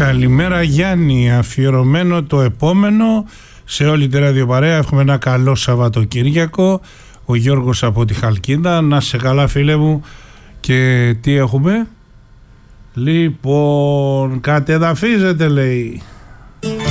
Καλημέρα Γιάννη, αφιερωμένο το επόμενο σε όλη τη ραδιοπαρέα. Έχουμε ένα καλό Σαββατοκύριακο. Ο Γιώργος από τη Χαλκίδα. Να σε καλά φίλε μου. Και τι έχουμε? Λοιπόν, κατεδαφίζεται λέει.